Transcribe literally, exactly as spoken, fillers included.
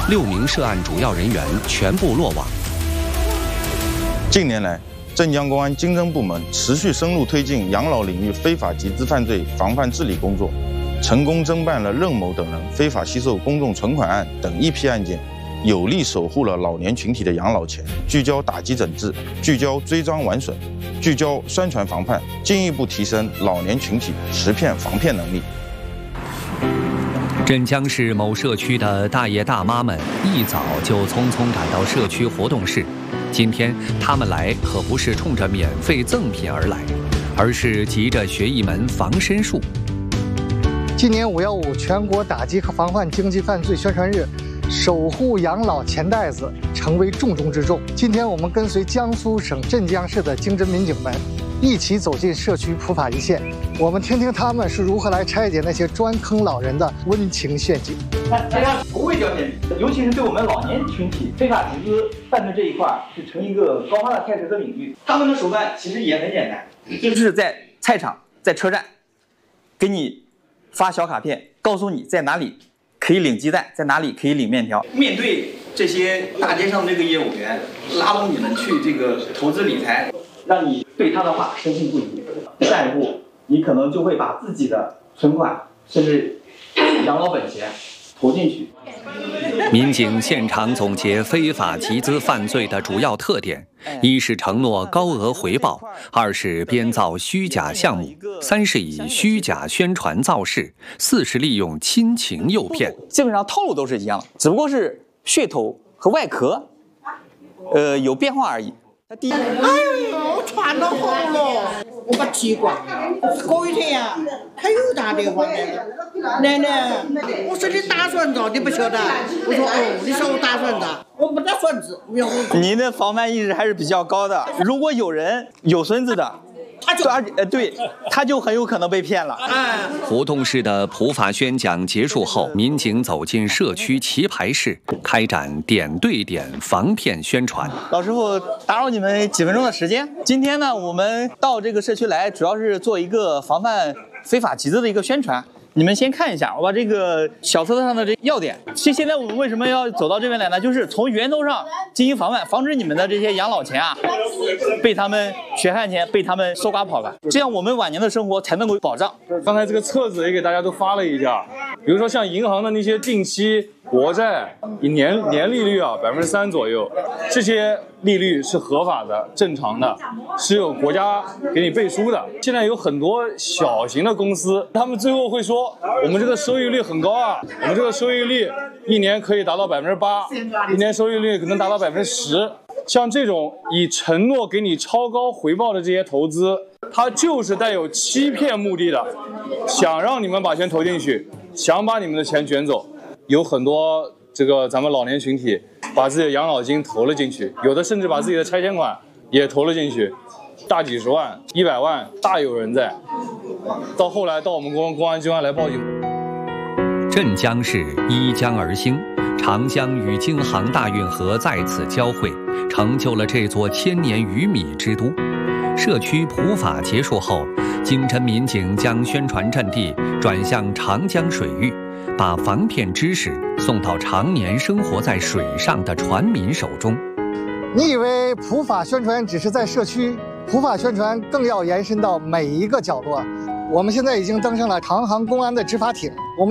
六名涉案主要人员全部落网。 近年来，镇江公安经侦部门持续深入推进养老领域非法集资犯罪防范治理工作，成功侦办了任某等人非法吸收公众存款案等一批案件，有力守护了老年群体的养老钱，聚焦打击整治，聚焦追赃挽损，聚焦宣传防范，进一步提升老年群体识骗防骗能力。 镇江市某社区的大爷大妈们一早就匆匆赶到社区活动室。今天他们来可不是冲着免费赠品而来，而是急着学一门防身术。 今年五幺五全国打击和防范经济犯罪宣传日，守护养老钱袋子成为重中之重。今天我们跟随江苏省镇江市的经侦民警们，一起走进社区普法一线，我们听听他们是如何来拆解那些专坑老人的温情陷阱。 大家不会了解，尤其是对我们老年群体非法集资犯罪这一块，是成一个高发的态势和领域。他们的手段其实也很简单，就是在菜场、在车站，给你发小卡片，告诉你在哪里可以领鸡蛋，在哪里可以领面条。面对这些大街上这个业务员，拉拢你们去这个投资理财，让你对他的话深信不疑。下一步，你可能就会把自己的存款甚至养老本钱投进去。 民警现场总结非法集资犯罪的主要特点：一是承诺高额回报，二是编造虚假项目，三是以虚假宣传造势，四是利用亲情诱骗。 基本上套路都是一样的，只不过是噱头和外壳，呃，有变化而已。他第一， 哎呦，穿到好了，我把提过。过一天呀，他又打电话来了，奶奶，我说你打算咋？你不晓得？我说哦，你说我打算咋？我不打算子。 您的防范意识还是比较高的。如果有人有孙子的，他就呃对，他就很有可能被骗了。 活动室的普法宣讲结束后，民警走进社区棋牌室，开展点对点防骗宣传。 老师傅，打扰你们几分钟的时间。今天呢，我们到这个社区来，主要是做一个防范非法集资的一个宣传。你们先看一下，我把这个小册子上的这要点。现现在我们为什么要走到这边来呢？就是从源头上进行防范，防止你们的这些养老钱啊，被他们血汗钱被他们搜刮跑了，这样我们晚年的生活才能够保障。 刚才这个册子也给大家都发了一下，比如说像银行的那些定期国债，以年年利率啊百分之三左右，这些利率是合法的、正常的，是有国家给你背书的。现在有很多小型的公司，他们最后会说，我们这个收益率很高啊，我们这个收益率一年可以达到百分之八，一年收益率可能达到百分之十。像这种以承诺给你超高回报的这些投资，它就是带有欺骗目的的，想让你们把钱投进去，想把你们的钱卷走。有很多这个咱们老年群体把自己的养老金投了进去，有的甚至把自己的拆迁款也投了进去，大几十万、一百万大有人在。到后来到我们公公安机关来报警。 镇江市依江而兴，长江与京杭大运河在此交汇，成就了这座千年鱼米之都。社区普法结束后，经侦民警将宣传阵地转向长江水域，把防骗知识送到常年生活在水上的船民手中。 你以为普法宣传只是在社区？普法宣传更要延伸到每一个角落。我们现在已经登上了长航公安的执法艇，我们